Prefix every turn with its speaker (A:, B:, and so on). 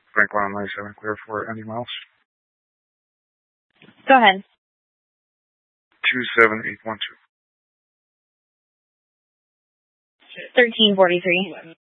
A: Frank 197, clear for anyone else?
B: Go ahead.
A: 27812.
B: 1343.